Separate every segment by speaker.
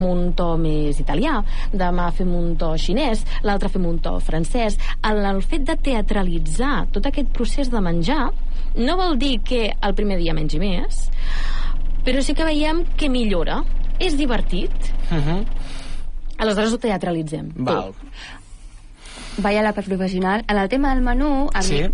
Speaker 1: un to més italià, demà fem un to xinès, l'altre fem un to francès. El fet de teatralitzar tot aquest procés de menjar no vol dir que el primer dia mengi més, però sí que veiem que millora. És divertit. Aleshores ho teatralitzem.
Speaker 2: Val.
Speaker 3: Vaig a la part professional. En el tema del menú,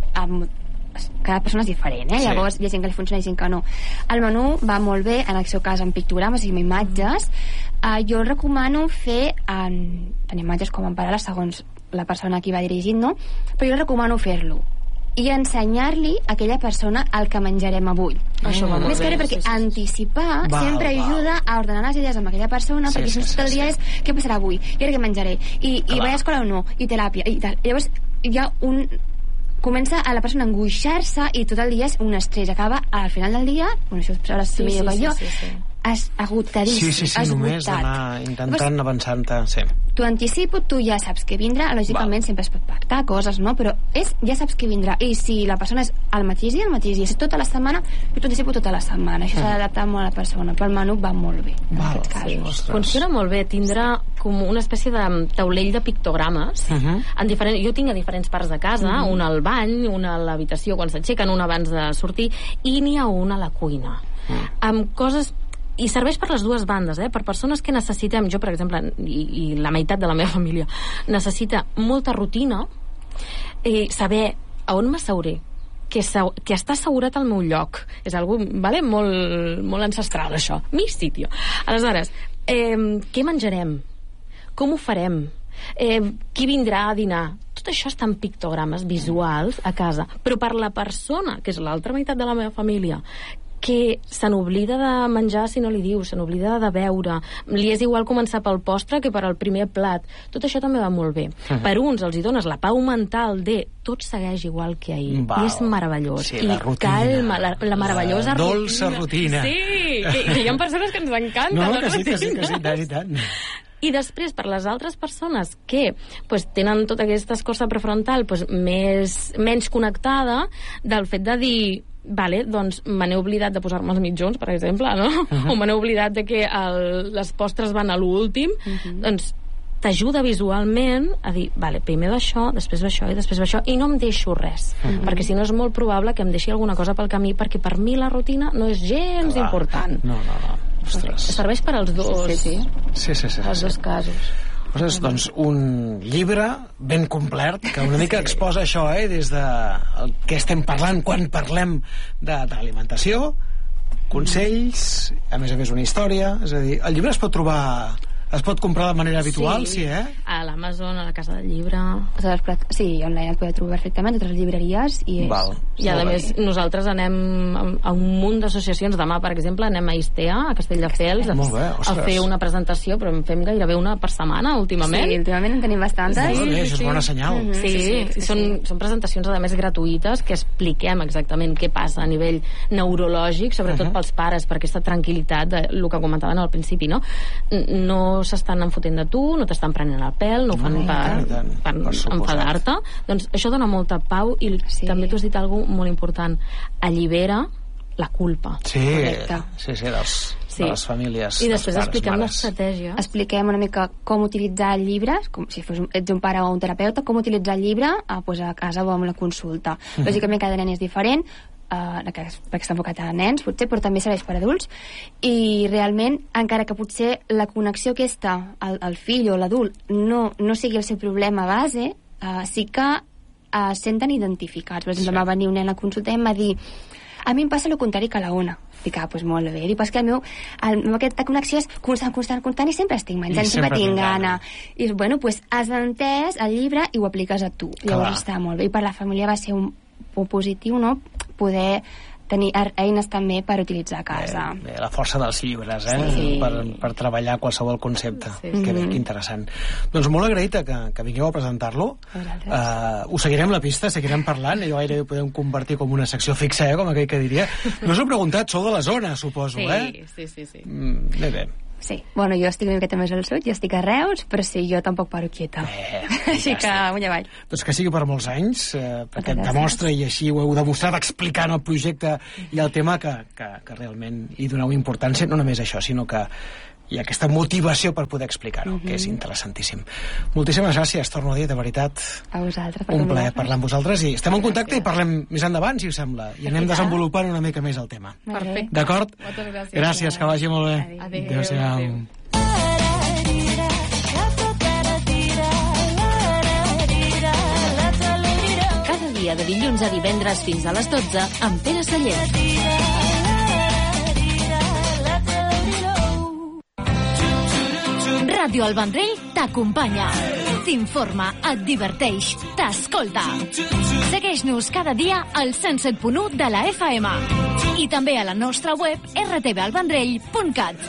Speaker 3: cada persona és diferent,
Speaker 2: Sí.
Speaker 3: Llavors hi ha gent que li funciona i gent que no. El menú va molt bé, en el seu cas en pictogrames i amb imatges. Jo recomano fer tant imatges com en paraules segons la persona a qui va dirigit, no? Però jo recomano fer-lo i ensenyar-li a aquella persona el que menjarem avui.
Speaker 1: Això va molt
Speaker 3: Més que
Speaker 1: bé,
Speaker 3: res perquè anticipar sempre ajuda a ordenar les idees amb aquella persona, perquè si no tot el dia és què passarà avui, i ara què menjaré, i vaig a escola o no, i teràpia, i tal. Llavors hi ha comença a la persona a angoixar-se i tot el dia és un estrès. Acaba al final del dia, això ho sabràs millor que jo, agotadíssim.
Speaker 2: Sí, només d'anar intentant avançant-te. Sí.
Speaker 3: T'ho anticipo, tu ja saps què vindrà, lògicament sempre es pot pactar coses, no? Però ja saps què vindrà, i si la persona és el mateix dia, si és tota la setmana, jo t'ho anticipo tota la setmana. Això s'ha d'adaptar molt a la persona, però el menú va molt bé en aquest cas.
Speaker 1: Funciona molt bé tindre com una espècie de taulell de pictogrames jo tinc a diferents parts de casa, un al bany, una a l'habitació quan s'aixequen, una abans de sortir, i n'hi ha una a la cuina amb coses. I serveix per les dues bandes, per persones que necessitem, jo per exemple, i la meitat de la meva família necessita molta rutina, saber a on m'asseuré, que està assegurat al meu lloc, és algo molt ancestral, això, mi sitio. Aleshores, què menjarem? Com ho farem? Qui vindrà a dinar? Tot això està en pictogrames visuals a casa, però per la persona, que és l'altra meitat de la meva família, que se n'oblida de menjar si no li dius, se n'oblida de beure, li és igual començar pel postre que per al primer plat. Tot això també va molt bé. Per uns els hi dones la pau mental de tot segueix igual que ahir, i és meravellós.
Speaker 2: Sí,
Speaker 1: i calma, la meravellosa
Speaker 2: dolça rutina.
Speaker 1: Sí, i hi ha persones que ens encanta la rutina.
Speaker 2: Que sí, tant.
Speaker 1: I després, per les altres persones que tenen tota aquesta escorça prefrontal menys connectada, del fet de dir doncs me n'he oblidat de posar-me els mitjons, per exemple, no? O me n'he oblidat de que les postres van a l'últim, doncs t'ajuda visualment a dir, primer va això, després va això i després va això, i no em deixo res, perquè si no és molt probable que em deixi alguna cosa pel camí, perquè per mi la rutina no és gens important.
Speaker 2: No. Ostres.
Speaker 1: Serveix per als dos.
Speaker 3: Sí.
Speaker 1: Els dos casos.
Speaker 2: Doncs un llibre ben complet que una mica exposa això, des de què estem parlant quan parlem d'alimentació, consells, a més una història. És a dir, el llibre es pot trobar, es pot comprar de manera habitual, sí,
Speaker 1: a l'Amazon, a la Casa del Llibre.
Speaker 3: Sí, online el podeu trobar perfectament, a totes les llibreries. I
Speaker 1: a més, nosaltres anem a un munt d'associacions. Demà, per exemple, anem a Istea, a Castelldefels, a fer una presentació, però en fem gairebé una per setmana, últimament.
Speaker 3: Sí, últimament en tenim bastantes.
Speaker 2: Això és bona senyal.
Speaker 1: Sí. Són presentacions, a més, gratuïtes, que expliquem exactament què passa a nivell neurològic, sobretot pels pares, per aquesta tranquil·litat del que comentaven al principi, no? No s'estan enfotent de tu, no t'estan prenent el pèl, no ho fan per enfadar-te. Doncs això dona molta pau i també tu has dit alguna molt important, allibera la culpa.
Speaker 2: Sí, de les famílies.
Speaker 1: I després expliquem l'estratègia.
Speaker 3: Expliquem una mica com utilitzar el llibre, com si ets un pare o un terapeuta, com utilitzar el llibre a casa o amb la consulta. Lògicament cada nen és diferent, perquè està enfocat a nens potser, però també serveix per adults, i realment, encara que potser la connexió aquesta, el fill o l'adult no sigui el seu problema base, sí que es senten identificats. Per exemple, va venir un nen a consulta i em va dir, a mi em passa el contrari que a la Ona. Dic, doncs molt bé. Dic, que aquesta connexió és constant i sempre estic menjant, sempre tinc gana. I has entès el llibre i ho apliques a tu. Llavors està molt bé. I per la família va ser un positiu, no? Poder tenir eines també per utilitzar a casa.
Speaker 2: La força dels llibres, per treballar qualsevol concepte. Que bé, que interessant. Doncs molt agraït que vingueu a presentar-lo. Us seguirem la pista, seguirem parlant, i gairebé podem convertir com una secció fixa, com aquell que diria. No us heu preguntat, sou de la zona, suposo,
Speaker 1: Sí.
Speaker 2: Bé.
Speaker 3: Sí, jo estic una miqueta més al sud, jo estic a Reus, però sí, jo tampoc paro quieta. Així que amunt i avall.
Speaker 2: Doncs que sigui per molts anys, perquè demostra, i així ho heu demostrat explicant el projecte i el tema, que realment hi doneu importància, no només això, sinó que i aquesta motivació per poder explicar-ho, que és interessantíssim. Moltíssimes gràcies, torno a dir, de veritat.
Speaker 3: A vosaltres.
Speaker 2: Un plaer parlar amb vosaltres i estem en contacte i parlem més endavant, si us sembla, i anem desenvolupant una mica més el tema.
Speaker 1: Perfecte.
Speaker 2: D'acord?
Speaker 1: Moltes gràcies.
Speaker 2: Gràcies, que vagi molt bé.
Speaker 1: Adéu. Cada dia de dilluns a divendres fins a les 12 amb Pere Sallent. Ràdio El Vendrell t'acompanya, t'informa, et diverteix, t'escolta. Segueix-nos cada dia al 107.1 de la FM i també a la nostra web rtvalvendrell.cat.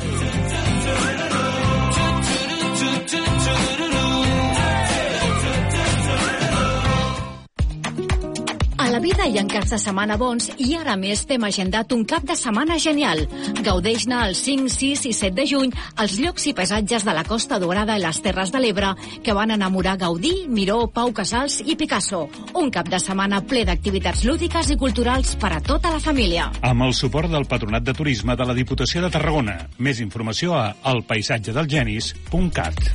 Speaker 1: A la vida hi ha caps de setmana bons i ara més t'hem agendat un cap de setmana genial. Gaudeix-ne el 5, 6 i 7 de juny als llocs i paisatges de la Costa Daurada i les Terres de l'Ebre que van enamorar Gaudí, Miró, Pau Casals i Picasso. Un cap de setmana ple d'activitats lúdiques i culturals per a tota la família.
Speaker 4: Amb el suport del Patronat de Turisme de la Diputació de Tarragona. Més informació a elpaisatgedelgenis.cat.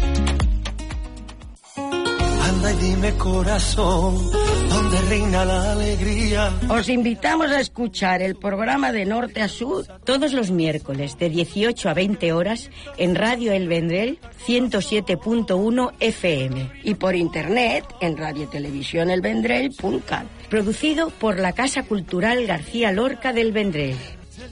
Speaker 5: Anda y dime, corazón, ¿dónde reina la alegría?
Speaker 6: Os invitamos a escuchar el programa de Norte a Sur todos los miércoles de 18 a 20 horas en Radio El Vendrell 107.1 FM y por internet en radiotelevisionelvendrell.cat. Producido por la Casa Cultural García Lorca del Vendrell.